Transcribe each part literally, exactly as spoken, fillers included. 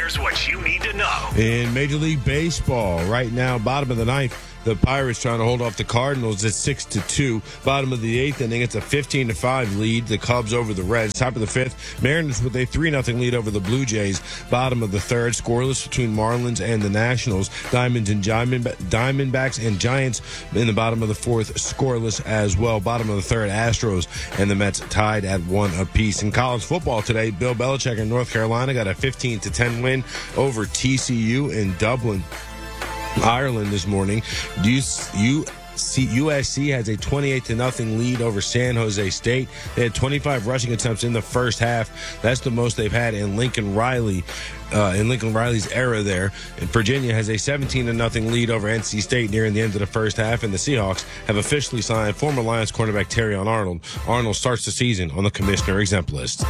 Here's what you need to know. In Major League Baseball, right now, bottom of the ninth, the Pirates trying to hold off the Cardinals at six to two. Bottom of the eighth inning, it's a fifteen to five lead. The Cubs over the Reds. Top of the fifth, Mariners with a three nothing lead over the Blue Jays. Bottom of the third, scoreless between Marlins and the Nationals. Diamonds and Diamond, Diamondbacks and Giants in the bottom of the fourth, scoreless as well. Bottom of the third, Astros and the Mets tied at one apiece. In college football today, Bill Belichick in North Carolina got a fifteen to ten win over T C U in Dublin, Ireland this morning. Do you, you see U S C has a twenty-eight to nothing lead over San Jose State. They had twenty-five rushing attempts in the first half. That's the most they've had in Lincoln Riley, uh, in Lincoln Riley's era there. And Virginia has a seventeen to nothing lead over N C State nearing the end of the first half. And the Seahawks have officially signed former Lions cornerback Terrion Arnold. Arnold starts the season on the commissioner exempt list.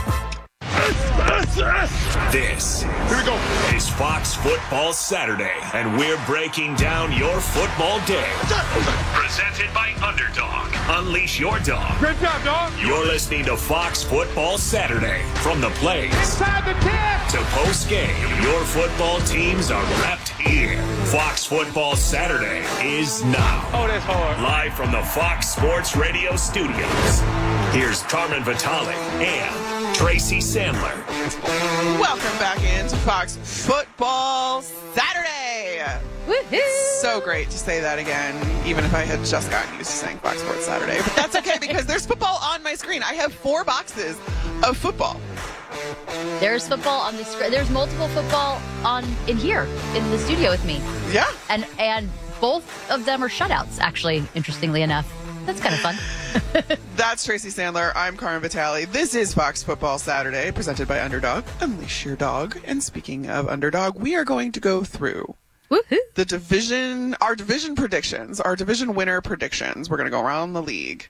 This Here we go. is Fox Football Saturday, and we're breaking down your football day. Presented by Underdog. Unleash your dog. Great job, dog. You're listening to Fox Football Saturday. From the plays Inside the ten. to post-game, your football teams are wrapped here. Fox Football Saturday is now. Oh, that's hard. Live from the Fox Sports Radio studios. Here's Carmen Vitale and Tracy Sandler. Welcome back into Fox Football Saturday. Woohoo! So great to say that again, even if I had just gotten used to saying Fox Sports Saturday. But that's okay because there's football on my screen. I have four boxes of football. There's football on the screen. There's multiple football on in here in the studio with me. Yeah. And and both of them are shutouts, actually, interestingly enough. That's kind of fun. That's Tracy Sandler. I'm Carmen Vitale. This is Fox Football Saturday, presented by Underdog. Unleash your dog. And speaking of Underdog, we are going to go through Woohoo! the division, our division predictions, our division winner predictions. We're going to go around the league.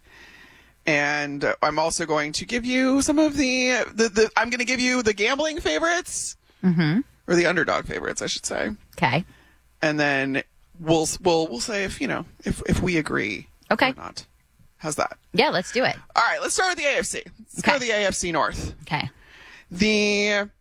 And uh, I'm also going to give you some of the, the, the I'm going to give you the gambling favorites, Mm-hmm. or the underdog favorites, I should say. Okay. And then we'll, we'll, we'll say if, you know, if, if we agree Okay. or not. How's that? Yeah, let's do it. All right, let's start with the A F C. Let's Okay. go to the A F C North. Okay. The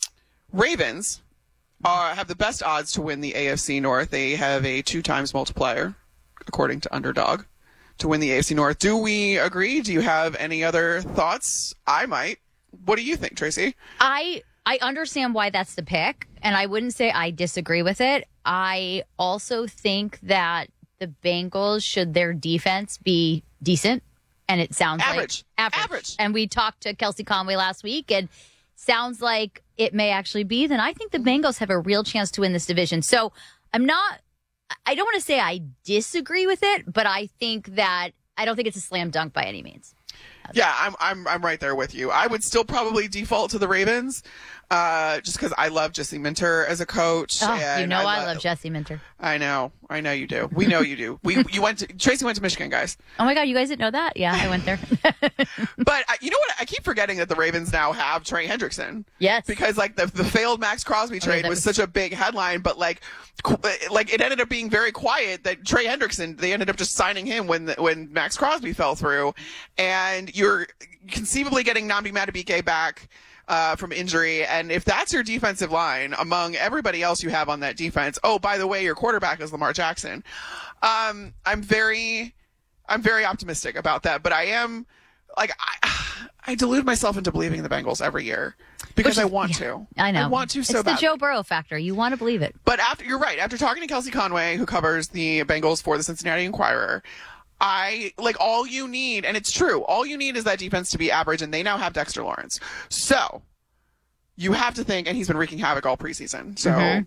Ravens uh, have the best odds to win the A F C North. They have a two times multiplier, according to Underdog, to win the A F C North. Do we agree? Do you have any other thoughts? I might. What do you think, Tracy? I I understand why that's the pick, and I wouldn't say I disagree with it. I also think that the Bengals, should their defense be decent, and it sounds Average. like average. Average. And we talked to Kelsey Conway last week, and sounds like it may actually be. Then I think the Bengals have a real chance to win this division. So I'm not. I don't want to say I disagree with it, but I think that I don't think it's a slam dunk by any means. Yeah, I'm I'm I'm right there with you. I would still probably default to the Ravens, uh, just because I love Jesse Minter as a coach. Oh, and you know I, lo- love Jesse Minter. I know, I know you do. We know you do. We you went to Tracy went to Michigan, guys. Oh my God, you guys didn't know that? Yeah, I went there. But uh, you know what? I keep forgetting that the Ravens now have Trey Hendrickson. Yes. Because like the the failed Max Crosby trade that was, was- such a big headline, but like qu- like it ended up being very quiet that Trey Hendrickson, they ended up just signing him when the, when Max Crosby fell through, and you're conceivably getting Nnamdi Madubuike back uh, from injury, and if that's your defensive line among everybody else you have on that defense, oh, by the way, your quarterback is Lamar Jackson. Um, I'm very, I'm very optimistic about that, but I am like I, I delude myself into believing in the Bengals every year because Which I is- want yeah, to. I know. I want to so It's the bad. Joe Burrow factor. You want to believe it. But after you're right, after talking to Kelsey Conway, who covers the Bengals for the Cincinnati Enquirer, I like all you need, and it's true, all you need is that defense to be average, and they now have Dexter Lawrence. So you have to think, and he's been wreaking havoc all preseason. So Mhm.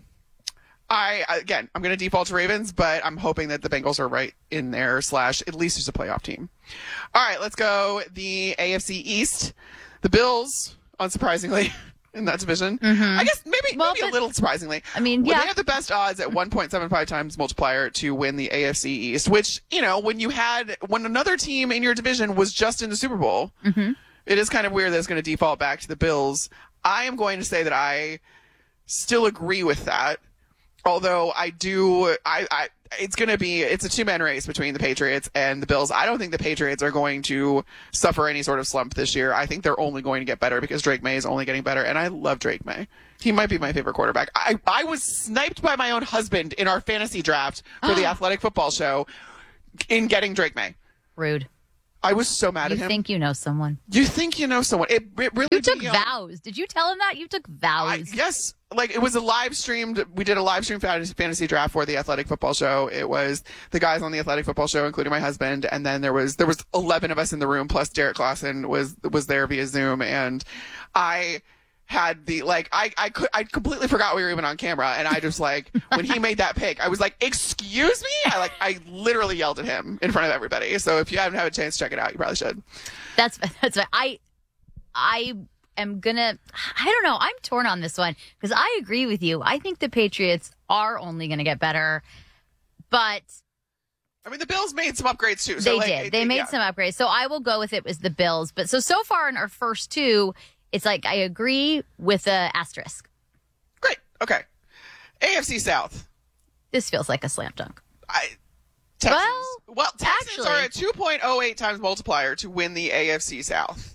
I again, I'm going to default to Ravens, but I'm hoping that the Bengals are right in there. Slash, at least there's a playoff team. All right, let's go the A F C East. The Bills, unsurprisingly, in that division. I guess maybe Well, maybe a but- little surprisingly. I mean, Well, yeah. they have the best odds at one point seven five times multiplier to win the A F C East, which, you know, when you had, when another team in your division was just in the Super Bowl, it is kind of weird that it's going to default back to the Bills. I am going to say that I still agree with that. Although I do, I, I it's going to be, it's a two-man race between the Patriots and the Bills. I don't think the Patriots are going to suffer any sort of slump this year. I think they're only going to get better because Drake May is only getting better, and I love Drake May. He might be my favorite quarterback. I, I was sniped by my own husband in our fantasy draft for the Athletic Football Show in getting Drake May. Rude. I was so mad You at him. think you know someone. You think you know someone. It, it really You took beyond- vows. Did you tell him that? You took vows. I, yes, like it was a live streamed. We did a live stream fantasy, fantasy draft for the Athletic Football Show. It was the guys on the Athletic Football Show, including my husband, and then there was there was eleven of us in the room, plus Derek Clausen was was there via Zoom, and I had the like I I could I completely forgot we were even on camera, and I just like when he made that pick, I was like, "Excuse me!" I like I literally yelled at him in front of everybody. So if you haven't had a chance to check it out, you probably should. That's that's right. I I am gonna. I don't know. I'm torn on this one because I agree with you. I think the Patriots are only going to get better, but I mean, the Bills made some upgrades too. So they like, did. it- They made yeah. some upgrades. So I will go with it as the Bills. But so so far in our first two, it's like I agree with a asterisk. Great. Okay. A F C South. This feels like a slam dunk. I, Texans. Well, well, Texans actually- are a two point oh eight times multiplier to win the A F C South.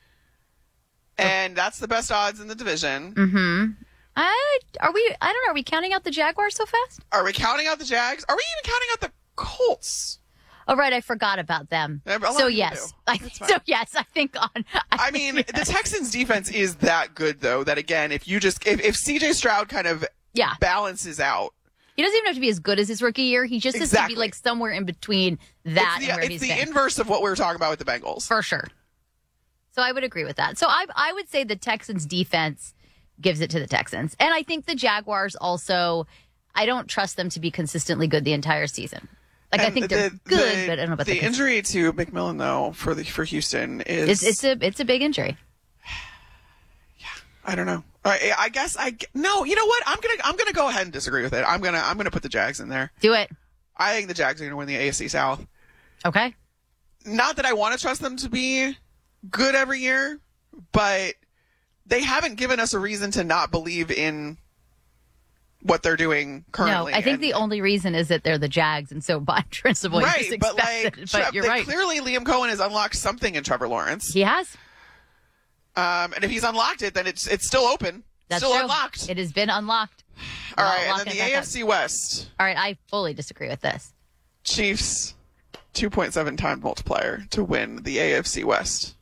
And that's the best odds in the division. Mm-hmm. I are we? I don't know. Are we counting out the Jaguars so fast? Are we counting out the Jags? Are we even counting out the Colts? Oh, right. I forgot about them. Yeah, but a lot So of people yes, do. I, That's so fine. yes, I think on. I mean, the Texans defense is that good, though, that again, if you just, if, if C J Stroud kind of Yeah. balances out, He doesn't even have to be as good as his rookie year. He just has to Exactly. be like somewhere in between that it's and where the, he's it's the been. inverse of what we were talking about with the Bengals. For sure. So I would agree with that. So I I would say the Texans defense gives it to the Texans. And I think the Jaguars also, I don't trust them to be consistently good the entire season. Like I And think they're the- good, the- but I don't know about the the cons- injury to McMillan though for the for Houston is It's it's a it's a big injury. I don't know. All right, I guess I no. You know what? I'm gonna I'm gonna go ahead and disagree with it. I'm gonna I'm gonna put the Jags in there. Do it. I think the Jags are gonna win the A F C South. Okay. Not that I want to trust them to be good every year, but they haven't given us a reason to not believe in what they're doing currently. No, I think And- the only reason is that they're the Jags, and so by principle, you right, just but expect like, it. But Tre- you're they- right. clearly Liam Cohen has unlocked something in Trevor Lawrence. He has. Um, and if he's unlocked it, then it's it's still open, That's still true. unlocked. It has been unlocked. All I'll right, and lock then it the back A up. F C West, All right, I fully disagree with this. Chiefs, two point seven times multiplier to win the A F C West.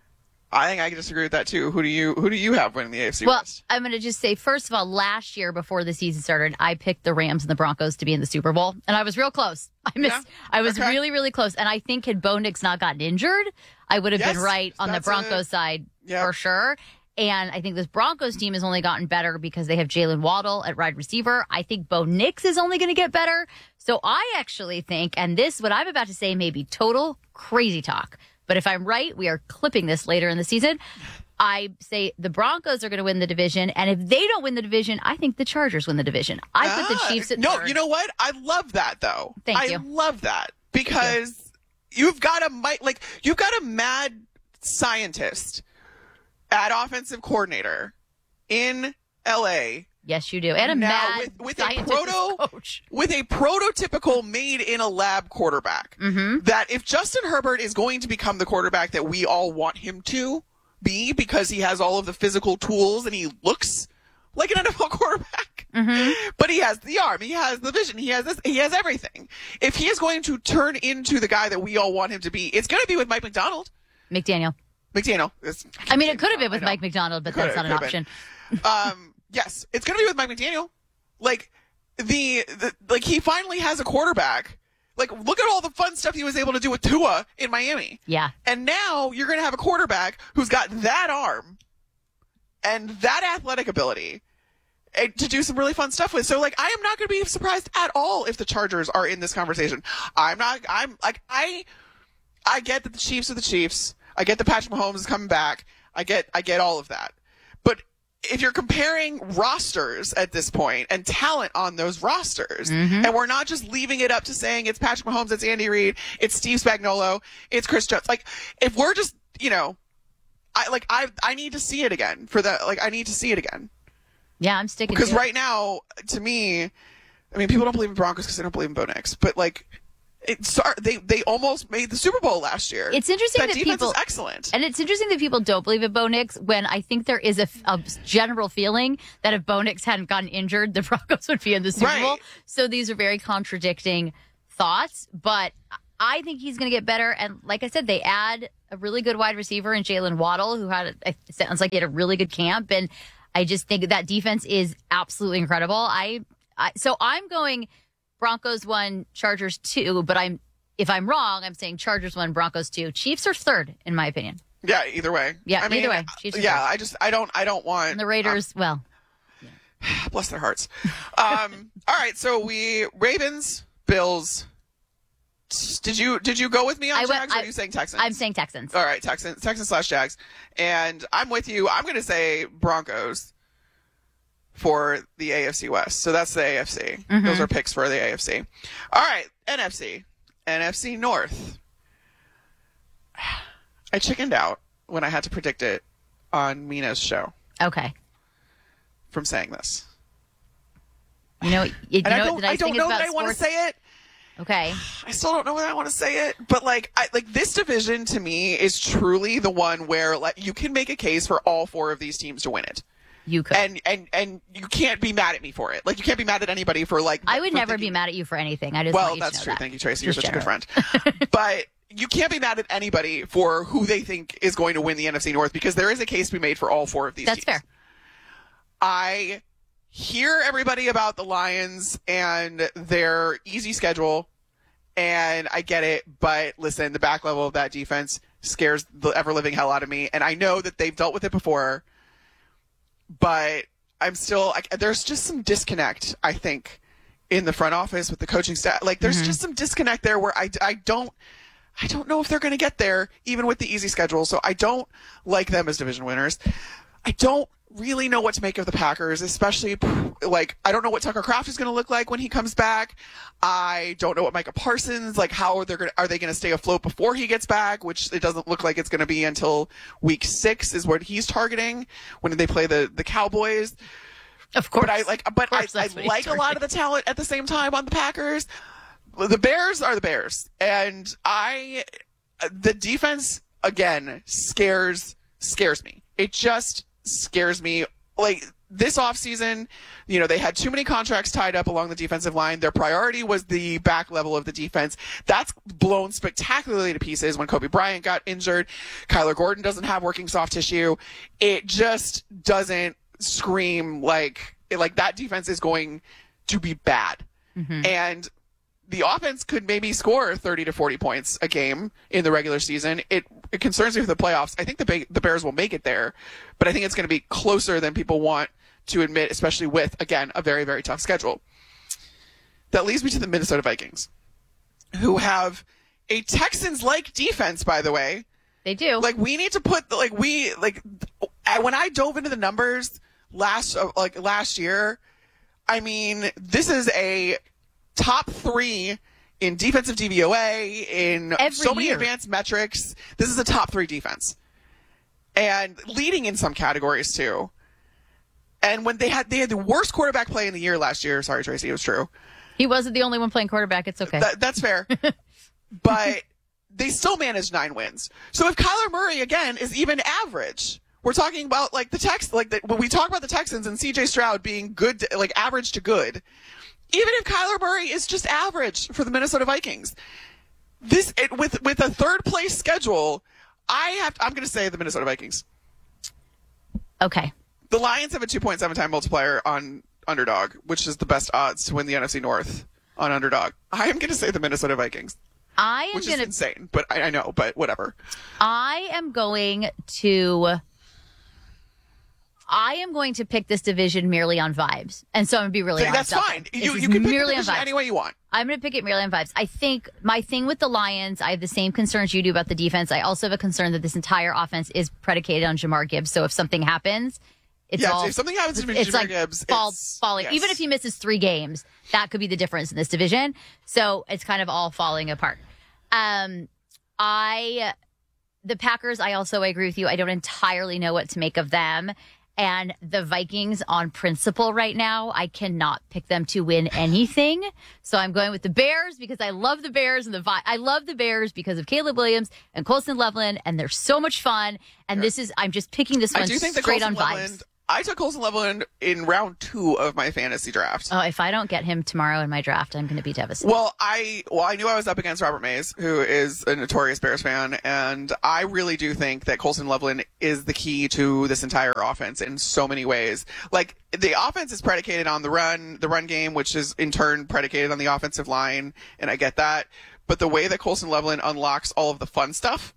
I think I can disagree with that too. Who do you who do you have winning the A F C Well, West? I'm going to just say, first of all, last year before the season started, I picked the Rams and the Broncos to be in the Super Bowl, and I was real close. I missed. Yeah? I was Okay. really, really close, and I think had Bo Nix not gotten injured, I would have Yes, been right on the that's a- Broncos side Yep. for sure. And I think this Broncos team has only gotten better because they have Jalen Waddle at wide receiver. I think Bo Nix is only going to get better. So I actually think, and this, what I'm about to say, may be total crazy talk. But if I'm right, we are clipping this later in the season. I say the Broncos are going to win the division. And if they don't win the division, I think the Chargers win the division. I put the Ah, Chiefs at no. third. You know what? I love that though. Thank I you. love that because you've got a mi- like you've got a mad scientist at offensive coordinator in L A. Yes, you do. And a Now, mad with- with a scientist proto- coach. with a prototypical made in a lab quarterback. Mm-hmm. That if Justin Herbert is going to become the quarterback that we all want him to be because he has all of the physical tools and he looks like an N F L quarterback, Mm-hmm. but he has the arm, he has the vision, he has this, he has everything. If he is going to turn into the guy that we all want him to be, it's going to be with Mike McDonald. McDaniel. McDaniel. It's- I mean, it could have been with I know. Mike McDonald, but Could've- that's not an could've option. um, yes, it's going to be with Mike McDaniel. Like the, the, like he finally has a quarterback. Like look at all the fun stuff he was able to do with Tua in Miami. Yeah. And now you're going to have a quarterback who's got that arm and that athletic ability eh, to do some really fun stuff with. So like I am not going to be surprised at all if the Chargers are in this conversation. I'm not I'm like I I get that the Chiefs are the Chiefs. I get that Patrick Mahomes is coming back. I get I get all of that. But if you're comparing rosters at this point and talent on those rosters, Mm-hmm. and we're not just leaving it up to saying it's Patrick Mahomes, it's Andy Reid, it's Steve Spagnuolo, it's Chris Jones. Like, if we're just, you know, I like I I need to see it again for the like I need to see it again Yeah, I'm sticking because to it. right now, to me, I mean, people don't believe in Broncos because they don't believe in Bo Nix, but like, it's they they almost made the Super Bowl last year. It's interesting that, that defense people is excellent, and it's interesting that people don't believe in Bo Nix when I think there is a, a general feeling that if Bo Nix hadn't gotten injured, the Broncos would be in the Super Right. Bowl. So these are very contradicting thoughts, but I think he's going to get better. And like I said, they add a really good wide receiver in Jalen Waddle, who had a, it sounds like he had a really good camp, and I just think that defense is absolutely incredible. I, I so I'm going Broncos one, Chargers two, but I'm if I'm wrong, I'm saying Chargers one, Broncos two. Chiefs are third, in my opinion. yeah. Either way, Yeah, I mean, either way. Chiefs are yeah. third. I just I don't I don't want And the Raiders, well, um, bless their hearts. Um, all right, so we Ravens, Bills. Did you did you go with me on I went- Jags? Or I- are you saying Texans? I'm saying Texans. All right, Texans, Texans slash Jags, and I'm with you. I'm going to say Broncos for the A F C West. So that's the A F C. Mm-hmm. Those are picks for the A F C. All right, N F C, N F C North. I chickened out when I had to predict it on Mina's show Okay. from saying this, You know, you, you and I know don't. what the I nice don't thing is know about that I want to sports? say it. Okay. I still don't know whether I want to say it, but like, I, like this division to me is truly the one where like you can make a case for all four of these teams to win it, You could. and and and you can't be mad at me for it. Like you can't be mad at anybody for like. I would for never thinking- be mad at you for anything. I just Well, want you to that's know true. that. Thank you, Tracy. You're Just such a good generous. friend. But you can't be mad at anybody for who they think is going to win the N F C North because there is a case to be made for all four of these That's teams. fair. I hear everybody about the Lions and their easy schedule, and I get it, but listen, the back level of that defense scares the ever-living hell out of me, and I know that they've dealt with it before, but I'm still, like, there's just some disconnect, I think, in the front office with the coaching staff. Like, there's just some disconnect there where I, I don't, I don't know if they're going to get there, even with the easy schedule, so I don't like them as division winners. I don't really know what to make of the Packers, especially like I don't know what Tucker Kraft is going to look like when he comes back. I don't know what Micah Parsons, like how they're going to, are they going to stay afloat before he gets back, which it doesn't look like it's going to be until week six is what he's targeting when they play the, the Cowboys. Of course. But I like, but I, course I that's what he's like a lot of the talent at the same time on the Packers. The Bears are the Bears, and I, the defense again scares scares me. It just scares me. Like this offseason, you know, they had too many contracts tied up along the defensive line. Their priority was the back level of the defense. That's blown spectacularly to pieces when Kobe Bryant got injured. Kyler Gordon doesn't have working soft tissue. It just doesn't scream like like that defense is going to be bad. Mm-hmm. And the offense could maybe score thirty to forty points a game in the regular season. It, it concerns me for the playoffs. I think the ba- the Bears will make it there, but I think it's going to be closer than people want to admit, especially with, again, a very, very tough schedule. That leads me to the Minnesota Vikings, who have a Texans-like defense, by the way. They do. Like, we need to put, like, we, like, when I dove into the numbers last, like, last year, I mean, this is a top three in defensive D V O A, in Every so many year. advanced metrics. This is a top three defense. And leading in some categories, too. And when they had they had the worst quarterback play in the year last year. Sorry, Tracy, it was true. He wasn't the only one playing quarterback. It's okay. That, that's fair. But they still managed nine wins. So if Kyler Murray, again, is even average, we're talking about like the Tex, like the, when we talk about the Texans and C J Stroud being good, to, like average to good, even if Kyler Murray is just average for the Minnesota Vikings, this it, with with a third place schedule, I have I'm going to say the Minnesota Vikings. Okay. The Lions have a two point seven time multiplier on Underdog, which is the best odds to win the N F C North on Underdog. I am going to say the Minnesota Vikings, I am which going is to insane, but I, I know, but whatever. I am going to I am going to pick this division merely on vibes. And so I'm going to be really honest. That's about fine. that. You, This you is can pick the merely on division vibes. any way you want. I'm going to pick it merely on vibes. I think my thing with the Lions, I have the same concerns you do about the defense. I also have a concern that this entire offense is predicated on Jamar Gibbs. So if something happens, it's Yeah, all if something happens to it's Jamar like Gibbs, fall, it's- falling. yes. Even if he misses three games, that could be the difference in this division. So it's kind of all falling apart. Um, I, the Packers, I also agree with you. I don't entirely know what to make of them. And the Vikings on principle right now, I cannot pick them to win anything. So I'm going with the Bears because I love the Bears and the Vi- I love the Bears because of Caleb Williams and Colson Loveland, and they're so much fun. And this is I'm just picking this one I do think straight that on Colson vibes. Loveland, I took Colson Loveland in round two of my fantasy draft. Oh, if I don't get him tomorrow in my draft, I'm going to be devastated. Well, I well I knew I was up against Robert Mays, who is a notorious Bears fan, and I really do think that Colson Loveland is the key to this entire offense in so many ways. Like, the offense is predicated on the run, the run game, which is in turn predicated on the offensive line, and I get that. But the way that Colson Loveland unlocks all of the fun stuff,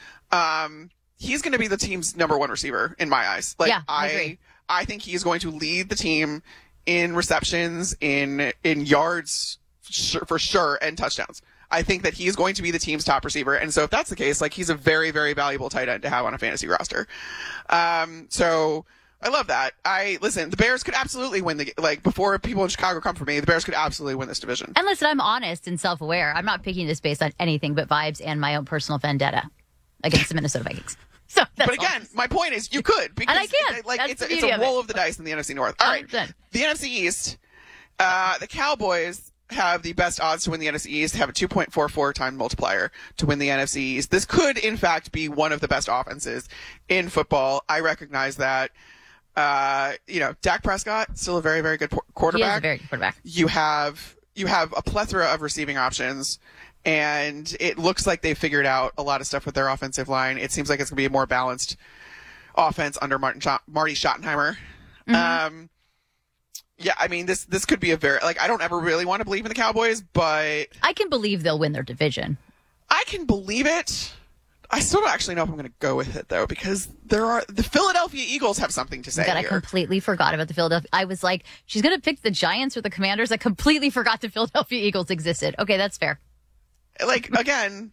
um, he's going to be the team's number one receiver in my eyes. Like, Yeah, I I agree. I think he is going to lead the team in receptions, in in yards for sure, and touchdowns. I think that he is going to be the team's top receiver, and so if that's the case, like, he's a very, very valuable tight end to have on a fantasy roster. Um, so I love that. I listen. The Bears could absolutely win the like before people in Chicago come for me. The Bears could absolutely win this division. And listen, I'm honest and self-aware. I'm not picking this based on anything but vibes and my own personal vendetta against the Minnesota Vikings. So, that's But again, my point is, you could because And I can. it- like That's it's the a, it's beauty a of it. roll of the dice in the N F C North. All right, one hundred percent. the N F C East. Uh, the Cowboys have the best odds to win the N F C East, have a two point four four time multiplier to win the N F C East. This could, in fact, be one of the best offenses in football. I recognize that. Uh, you know, Dak Prescott, still a very, very good por- He quarterback. is a very good quarterback. You have you have a plethora of receiving options, and it looks like they've figured out a lot of stuff with their offensive line. It seems like it's going to be a more balanced offense under Martin Schott- Marty Schottenheimer. Mm-hmm. Um, yeah, I mean, this this could be a very, like, I don't ever really want to believe in the Cowboys, but I can believe they'll win their division. I can believe it. I still don't actually know if I'm going to go with it, though, because there are the Philadelphia Eagles have something to say That I here. completely forgot about the Philadelphia. I was like, she's going to pick the Giants or the Commanders. I completely forgot the Philadelphia Eagles existed. Okay, that's fair. Like, again,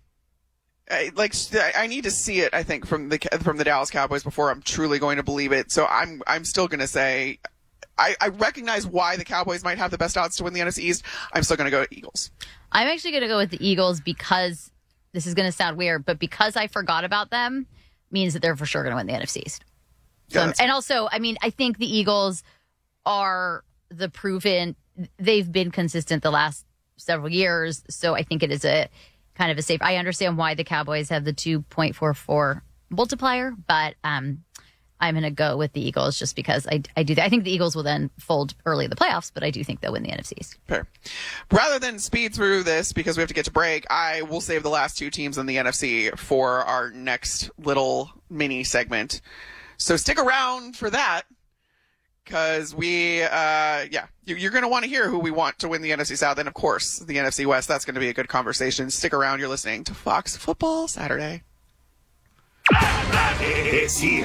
I, like I need to see it. I think from the from the Dallas Cowboys before I'm truly going to believe it. So I'm I'm still going to say I, I recognize why the Cowboys might have the best odds to win the N F C East. I'm still going to go Eagles. I'm actually going to go with the Eagles because this is going to sound weird, but because I forgot about them means that they're for sure going to win the N F C East. So, Yeah, that's- and also, I mean, I think the Eagles are the proven, they've been consistent the last several years. So I think it is a kind of a safe, I understand why the Cowboys have the two point four four multiplier, but um, I'm going to go with the Eagles just because I, I do. I think the Eagles will then fold early in the playoffs, but I do think they'll win the N F C East. Fair. Rather than speed through this because we have to get to break, I will save the last two teams in the N F C for our next little mini segment. So stick around for that because we, uh, yeah, you, you're going to want to hear who we want to win the N F C South. And, of course, the N F C West. That's going to be a good conversation. Stick around. You're listening to Fox Football Saturday. It's here.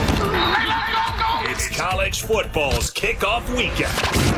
It's college football's kickoff weekend.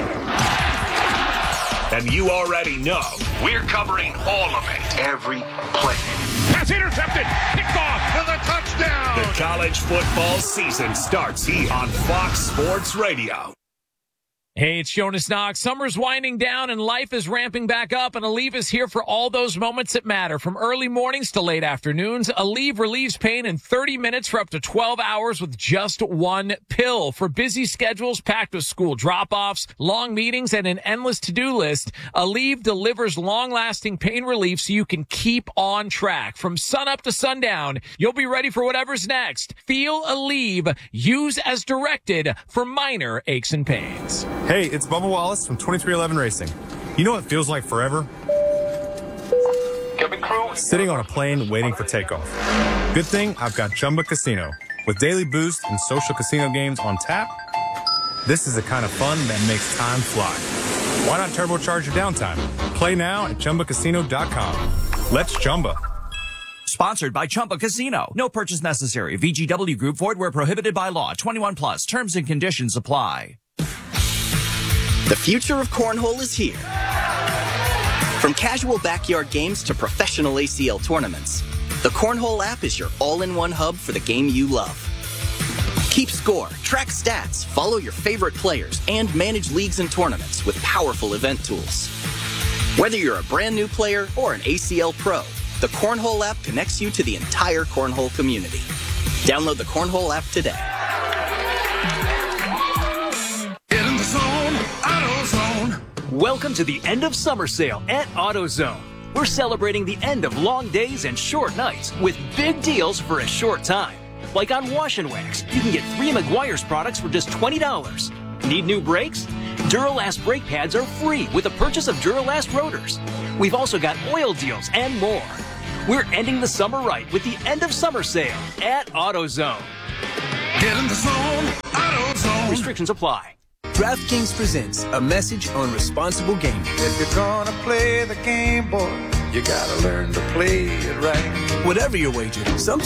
And you already know we're covering all of it. Every play. Pass intercepted. Picked off for the touchdown. The college football season starts here on Fox Sports Radio. Hey, it's Jonas Knox. Summer's winding down and life is ramping back up, and Aleve is here for all those moments that matter. From early mornings to late afternoons, Aleve relieves pain in thirty minutes for up to twelve hours with just one pill. For busy schedules packed with school drop-offs, long meetings, and an endless to-do list, Aleve delivers long-lasting pain relief so you can keep on track. From sunup to sundown, you'll be ready for whatever's next. Feel Aleve. Use as directed for minor aches and pains. Hey, it's Bubba Wallace from twenty-three eleven Racing. You know what feels like forever? Sitting on a plane waiting for takeoff. Good thing I've got Chumba Casino. With daily boost and social casino games on tap, this is the kind of fun that makes time fly. Why not turbocharge your downtime? Play now at Chumba Casino dot com. Let's Chumba. Sponsored by Chumba Casino. No purchase necessary. V G W Group. Void where prohibited by law. twenty-one plus. Terms and conditions apply. The future of cornhole is here. From casual backyard games to professional A C L tournaments, the Cornhole app is your all-in-one hub for the game you love. Keep score, track stats, follow your favorite players, and manage leagues and tournaments with powerful event tools. Whether you're a brand new player or an A C L pro, the Cornhole app connects you to the entire cornhole community. Download the Cornhole app today. Welcome to the end of summer sale at AutoZone. We're celebrating the end of long days and short nights with big deals for a short time. Like on Wash and Wax, you can get three Meguiar's products for just twenty dollars. Need new brakes? Duralast brake pads are free with the purchase of Duralast rotors. We've also got oil deals and more. We're ending the summer right with the end of summer sale at AutoZone. Get in the zone, AutoZone. Restrictions apply. DraftKings presents a message on responsible gaming. If you're gonna play the game, boy, you gotta learn to play it right. Whatever your wager, sometimes